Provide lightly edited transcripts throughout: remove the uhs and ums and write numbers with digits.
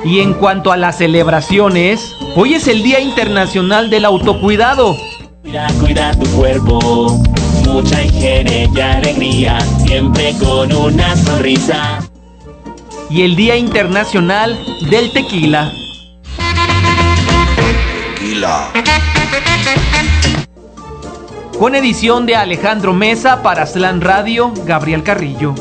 Y en cuanto a las celebraciones, hoy es el Día Internacional del Autocuidado. Cuida tu cuerpo, mucha higiene y alegría, siempre con una sonrisa. Y el Día Internacional del Tequila. Tequila. Con edición de Alejandro Mesa para Slam Radio, Gabriel Carrillo.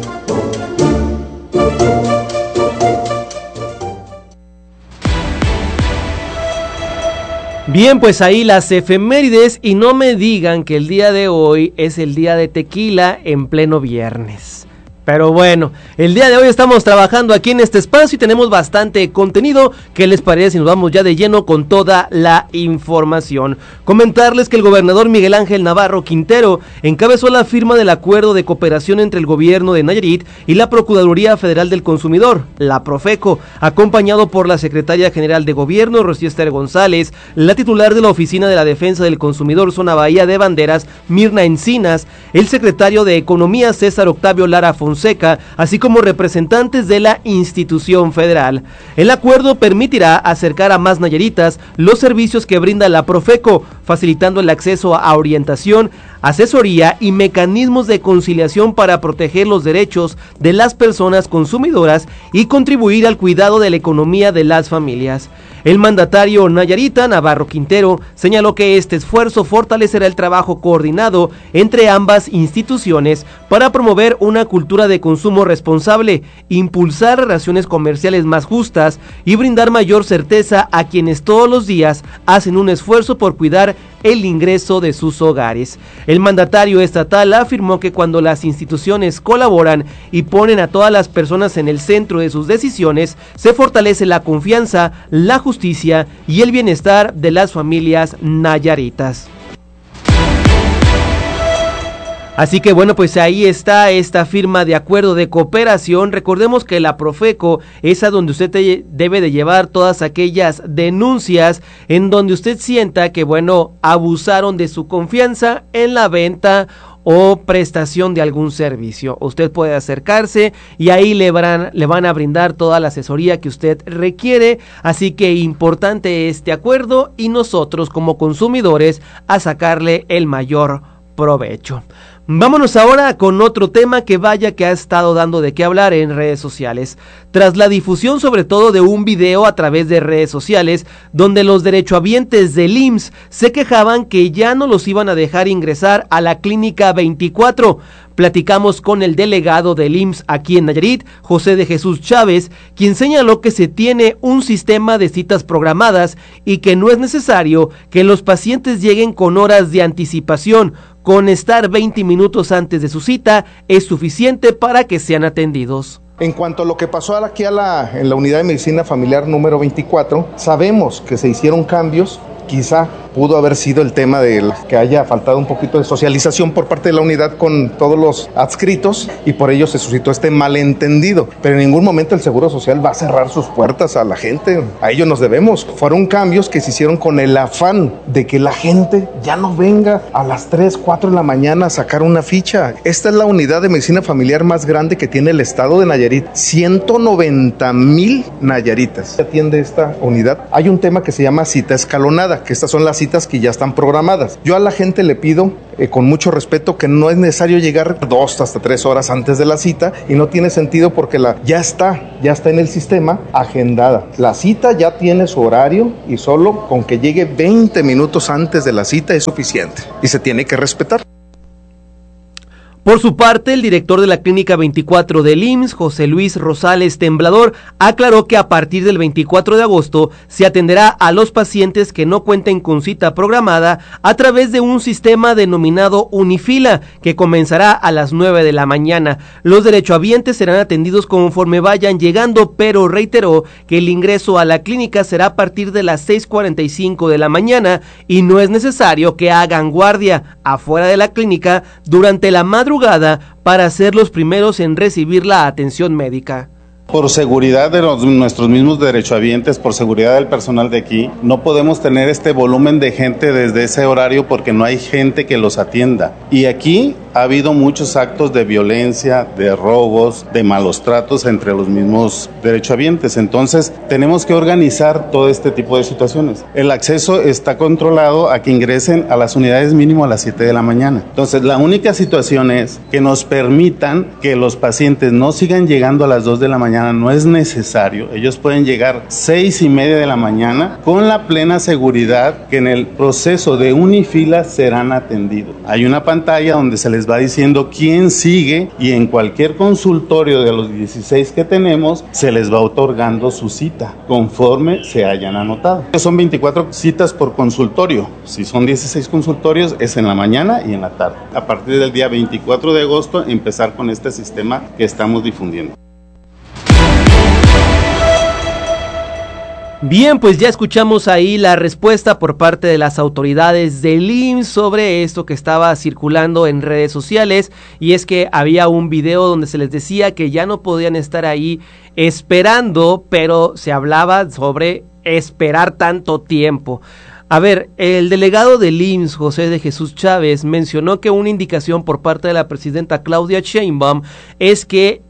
Bien, pues ahí las efemérides, y no me digan que el día de hoy es el día de tequila en pleno viernes. Pero bueno, el día de hoy estamos trabajando aquí en este espacio y tenemos bastante contenido. ¿Qué les parece si nos vamos ya de lleno con toda la información? Comentarles que el gobernador Miguel Ángel Navarro Quintero encabezó la firma del acuerdo de cooperación entre el gobierno de Nayarit y la Procuraduría Federal del Consumidor, la Profeco, acompañado por la secretaria general de gobierno, Rocío Ester González, la titular de la Oficina de la Defensa del Consumidor Zona Bahía de Banderas, Mirna Encinas, el secretario de Economía, César Octavio Lara Fonseca, así como representantes de la institución federal. El acuerdo permitirá acercar a más nayaritas los servicios que brinda la Profeco, facilitando el acceso a orientación, asesoría y mecanismos de conciliación para proteger los derechos de las personas consumidoras y contribuir al cuidado de la economía de las familias. El mandatario nayarita Navarro Quintero señaló que este esfuerzo fortalecerá el trabajo coordinado entre ambas instituciones para promover una cultura de consumo responsable, impulsar relaciones comerciales más justas y brindar mayor certeza a quienes todos los días hacen un esfuerzo por cuidar el ingreso de sus hogares. El mandatario estatal afirmó que cuando las instituciones colaboran y ponen a todas las personas en el centro de sus decisiones, se fortalece la confianza, la justicia y el bienestar de las familias nayaritas. Así que bueno, pues ahí está esta firma de acuerdo de cooperación. Recordemos que la Profeco es a donde usted debe de llevar todas aquellas denuncias en donde usted sienta que, bueno, abusaron de su confianza en la venta o prestación de algún servicio. Usted puede acercarse y ahí le van a brindar toda la asesoría que usted requiere. Así que importante este acuerdo y nosotros como consumidores a sacarle el mayor provecho. Vámonos ahora con otro tema que vaya que ha estado dando de qué hablar en redes sociales. Tras la difusión sobre todo de un video a través de redes sociales donde los derechohabientes del IMSS se quejaban que ya no los iban a dejar ingresar a la Clínica 24. Platicamos con el delegado del IMSS aquí en Nayarit, José de Jesús Chávez, quien señaló que se tiene un sistema de citas programadas y que no es necesario que los pacientes lleguen con horas de anticipación. Con estar 20 minutos antes de su cita es suficiente para que sean atendidos. En cuanto a lo que pasó aquí en la unidad de medicina familiar número 24, sabemos que se hicieron cambios. Quizá pudo haber sido el tema de que haya faltado un poquito de socialización por parte de la unidad con todos los adscritos y por ello se suscitó este malentendido. Pero en ningún momento el Seguro Social va a cerrar sus puertas a la gente. A ello nos debemos. Fueron cambios que se hicieron con el afán de que la gente ya no venga a las 3, 4 de la mañana a sacar una ficha. Esta es la unidad de medicina familiar más grande que tiene el estado de Nayarit. 190,000 nayaritas atiende esta unidad. Hay un tema que se llama cita escalonada, que estas son las citas que ya están programadas. Yo a la gente le pido con mucho respeto que no es necesario llegar 2 hasta 3 horas antes de la cita y no tiene sentido porque ya está en el sistema agendada. La cita ya tiene su horario y solo con que llegue 20 minutos antes de la cita es suficiente y se tiene que respetar. Por su parte, el director de la Clínica 24 del IMSS, José Luis Rosales Temblador, aclaró que a partir del 24 de agosto se atenderá a los pacientes que no cuenten con cita programada a través de un sistema denominado Unifila, que comenzará a las 9 de la mañana. Los derechohabientes serán atendidos conforme vayan llegando, pero reiteró que el ingreso a la clínica será a partir de las 6:45 de la mañana y no es necesario que hagan guardia afuera de la clínica durante la madrugada para ser los primeros en recibir la atención médica. Por seguridad de nuestros mismos derechohabientes, por seguridad del personal de aquí, no podemos tener este volumen de gente desde ese horario porque no hay gente que los atienda. Y aquí ha habido muchos actos de violencia, de robos, de malos tratos entre los mismos derechohabientes. Entonces, tenemos que organizar todo este tipo de situaciones. El acceso está controlado a que ingresen a las unidades mínimo a las 7 de la mañana. Entonces, la única situación es que nos permitan que los pacientes no sigan llegando a las 2 de la mañana, no es necesario. Ellos pueden llegar 6:30 de la mañana con la plena seguridad que en el proceso de unifila serán atendidos. Hay una pantalla donde se les va diciendo quién sigue y en cualquier consultorio de los 16 que tenemos se les va otorgando su cita conforme se hayan anotado. Son 24 citas por consultorio. Si son 16 consultorios es en la mañana y en la tarde. A partir del día 24 de agosto empezar con este sistema que estamos difundiendo. Bien, pues ya escuchamos ahí la respuesta por parte de las autoridades del IMSS sobre esto que estaba circulando en redes sociales, y es que había un video donde se les decía que ya no podían estar ahí esperando, pero se hablaba sobre esperar tanto tiempo. A ver, el delegado del IMSS, José de Jesús Chávez, mencionó que una indicación por parte de la presidenta Claudia Sheinbaum es que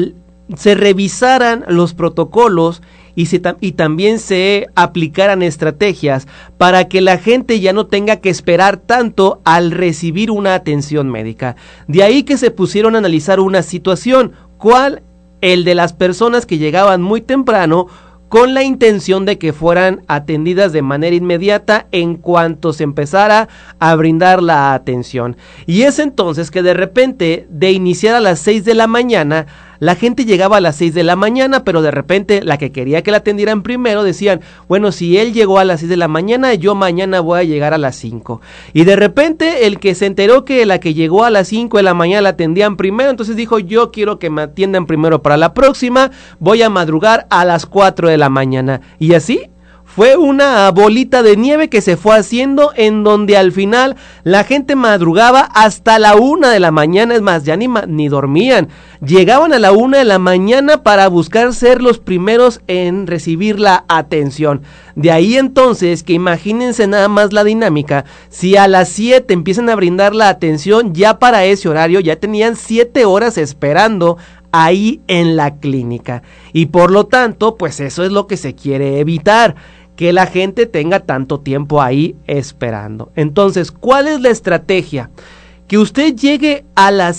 se revisaran los protocolos y también se aplicaran estrategias para que la gente ya no tenga que esperar tanto al recibir una atención médica. De ahí que se pusieron a analizar una situación, ¿cuál? El de las personas que llegaban muy temprano con la intención de que fueran atendidas de manera inmediata en cuanto se empezara a brindar la atención. Y es entonces que de repente, de iniciar a las 6 de la mañana, la gente llegaba a las 6 de la mañana, pero de repente la que quería que la atendieran primero decían, bueno, si él llegó a las 6 de la mañana, yo mañana voy a llegar a las 5. Y de repente el que se enteró que la que llegó a las 5 de la mañana la atendían primero, entonces dijo, yo quiero que me atiendan primero para la próxima, voy a madrugar a las 4 de la mañana. Y así fue una bolita de nieve que se fue haciendo, en donde al final la gente madrugaba hasta la 1 de la mañana, es más, ya ni dormían, llegaban a la 1 de la mañana para buscar ser los primeros en recibir la atención. De ahí entonces que imagínense nada más la dinámica, si a las 7 empiezan a brindar la atención, ya para ese horario ya tenían 7 horas esperando ahí en la clínica, y por lo tanto, pues eso es lo que se quiere evitar, que la gente tenga tanto tiempo ahí esperando. Entonces, ¿cuál es la estrategia? Que usted llegue a las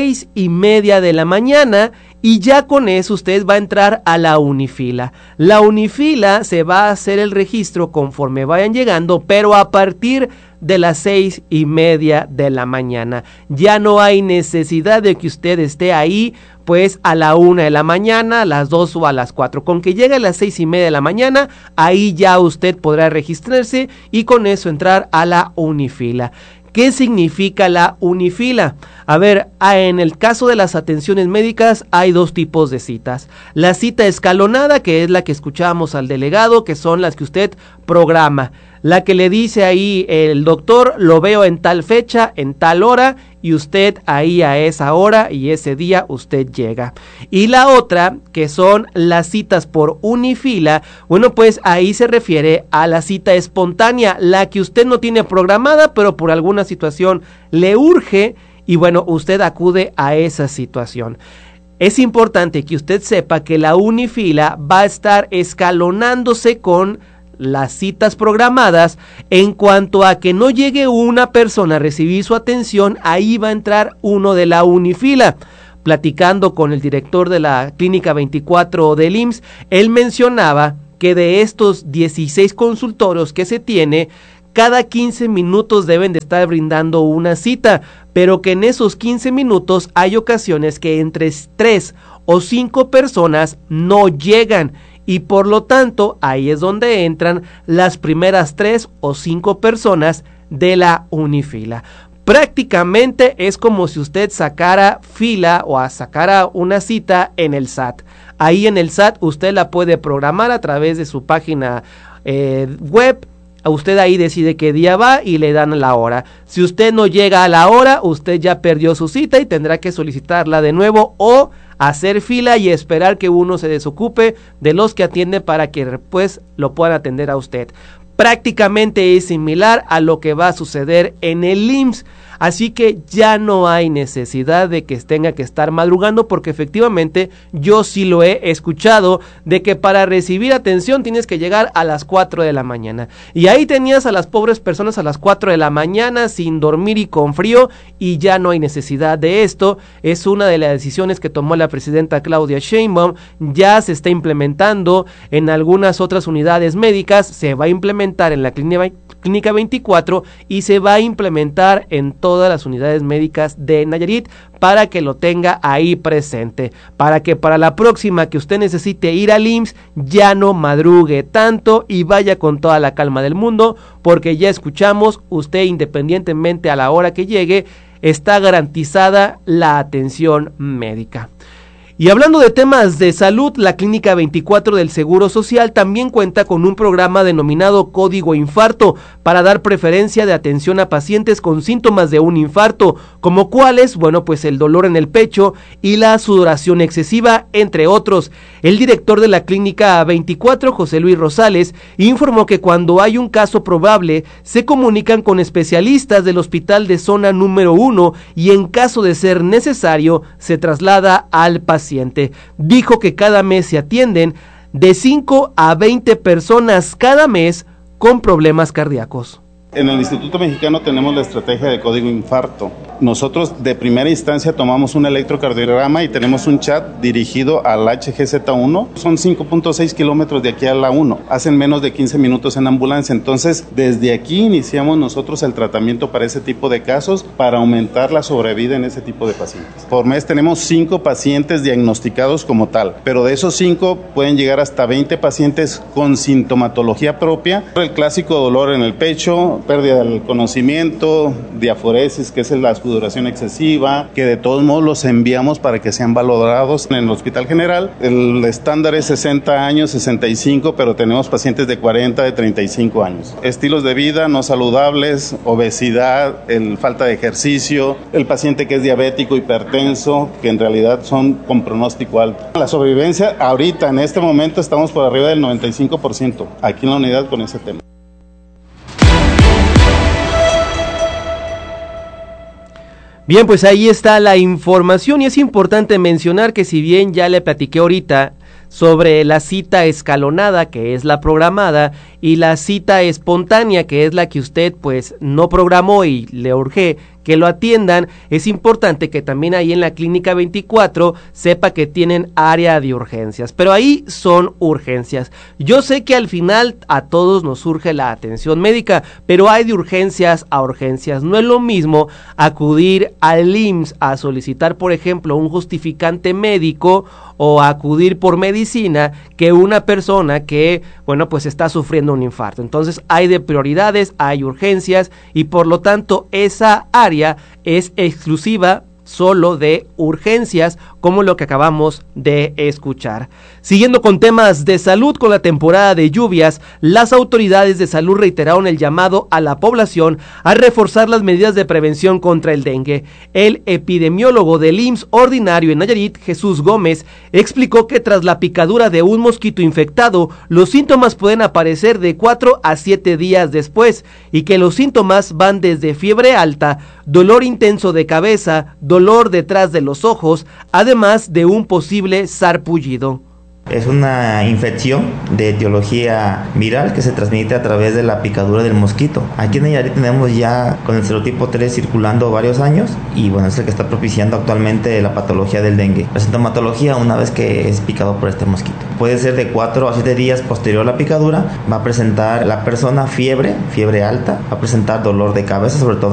6:30 de la mañana y ya con eso usted va a entrar a la unifila. La unifila se va a hacer el registro conforme vayan llegando, pero a partir de las 6:30 de la mañana. Ya no hay necesidad de que usted esté ahí pues a la 1 de la mañana, a las 2 o a las 4. Con que llegue a las 6:30 de la mañana, ahí ya usted podrá registrarse y con eso entrar a la unifila. ¿Qué significa la unifila? A ver, en el caso de las atenciones médicas hay dos tipos de citas. La cita escalonada, que es la que escuchábamos al delegado, que son las que usted programa. La que le dice ahí el doctor, lo veo en tal fecha, en tal hora, y usted ahí a esa hora y ese día usted llega. Y la otra, que son las citas por unifila, bueno, pues ahí se refiere a la cita espontánea, la que usted no tiene programada, pero por alguna situación le urge, y bueno, usted acude a esa situación. Es importante que usted sepa que la unifila va a estar escalonándose con las citas programadas. En cuanto a que no llegue una persona a recibir su atención, ahí va a entrar uno de la unifila. Platicando con el director de la Clínica 24 del IMSS, él mencionaba que de estos 16 consultorios que se tiene, cada 15 minutos deben de estar brindando una cita, pero que en esos 15 minutos hay ocasiones que entre 3 o 5 personas no llegan, y por lo tanto ahí es donde entran las primeras 3 o 5 personas de la unifila. Prácticamente es como si usted sacara fila o sacara una cita en el SAT. Ahí en el SAT usted la puede programar a través de su página web. Usted ahí decide qué día va y le dan la hora. Si usted no llega a la hora, usted ya perdió su cita y tendrá que solicitarla de nuevo o hacer fila y esperar que uno se desocupe de los que atienden para que después lo puedan atender a usted. Prácticamente es similar a lo que va a suceder en el IMSS. así que ya no hay necesidad de que tenga que estar madrugando, porque efectivamente yo sí lo he escuchado, de que para recibir atención tienes que llegar a las 4 de la mañana, y ahí tenías a las pobres personas a las 4 de la mañana sin dormir y con frío, y ya no hay necesidad de esto. Es una de las decisiones que tomó la presidenta Claudia Sheinbaum, ya se está implementando en algunas otras unidades médicas, se va a implementar en la Clínica 24 y se va a implementar en todas las unidades médicas de Nayarit, para que lo tenga ahí presente, para que para la próxima que usted necesite ir al IMSS ya no madrugue tanto y vaya con toda la calma del mundo, porque ya escuchamos, usted independientemente a la hora que llegue, está garantizada la atención médica. Y hablando de temas de salud, la Clínica 24 del Seguro Social también cuenta con un programa denominado Código Infarto para dar preferencia de atención a pacientes con síntomas de un infarto, como cuáles, bueno, pues el dolor en el pecho y la sudoración excesiva, entre otros. El director de la Clínica 24, José Luis Rosales, informó que cuando hay un caso probable, se comunican con especialistas del hospital de zona número 1 y en caso de ser necesario, se traslada al paciente. Dijo que cada mes se atienden de 5 a 20 personas cada mes con problemas cardíacos. En el Instituto Mexicano tenemos la estrategia de Código Infarto. Nosotros de primera instancia tomamos un electrocardiograma y tenemos un chat dirigido al HGZ1. Son 5.6 kilómetros de aquí a la 1. Hacen menos de 15 minutos en ambulancia. Entonces, desde aquí iniciamos nosotros el tratamiento para ese tipo de casos, para aumentar la sobrevida en ese tipo de pacientes. Por mes tenemos 5 pacientes diagnosticados como tal, pero de esos 5 pueden llegar hasta 20 pacientes con sintomatología propia. El clásico dolor en el pecho, pérdida del conocimiento, diaforesis, que es la sudoración excesiva, que de todos modos los enviamos para que sean valorados en el Hospital General. El estándar es 60 años, 65, pero tenemos pacientes de 40, de 35 años. Estilos de vida no saludables, obesidad, falta de ejercicio, el paciente que es diabético, hipertenso, que en realidad son con pronóstico alto. La sobrevivencia ahorita, en este momento, estamos por arriba del 95% aquí en la unidad con ese tema. Bien, pues ahí está la información, y es importante mencionar que si bien ya le platiqué ahorita sobre la cita escalonada, que es la programada, y la cita espontánea, que es la que usted pues no programó y le urge que lo atiendan, es importante que también ahí en la Clínica 24 sepa que tienen área de urgencias, pero ahí son urgencias. Yo sé que al final a todos nos surge la atención médica, pero hay de urgencias a urgencias. No es lo mismo acudir al IMSS a solicitar, por ejemplo, un justificante médico o acudir por medicina, que una persona que, bueno, pues está sufriendo un infarto. Entonces hay de prioridades, hay urgencias, y por lo tanto esa área es exclusiva solo de urgencias, como lo que acabamos de escuchar. Siguiendo con temas de salud, con la temporada de lluvias, las autoridades de salud reiteraron el llamado a la población a reforzar las medidas de prevención contra el dengue. El epidemiólogo del IMSS ordinario en Nayarit, Jesús Gómez, explicó que tras la picadura de un mosquito infectado, los síntomas pueden aparecer de 4 a 7 días después, y que los síntomas van desde fiebre alta, dolor intenso de cabeza, dolor detrás de los ojos, además de un posible sarpullido. Es una infección de etiología viral que se transmite a través de la picadura del mosquito. Aquí en Nayarit tenemos ya con el serotipo 3 circulando varios años, y bueno, es el que está propiciando actualmente la patología del dengue. La sintomatología, una vez que es picado por este mosquito, puede ser de 4 a 7 días posterior a la picadura. Va a presentar la persona fiebre alta, va a presentar dolor de cabeza, sobre todo